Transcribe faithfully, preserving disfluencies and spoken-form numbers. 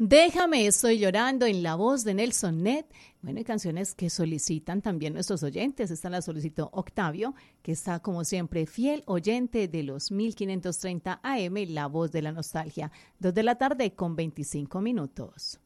Déjame, estoy llorando en la voz de Nelson Net. Bueno, hay canciones que solicitan también nuestros oyentes. Esta la solicitó Octavio, que está como siempre fiel oyente de los mil quinientos treinta A M, La Voz de la Nostalgia. Dos de la tarde con veinticinco minutos.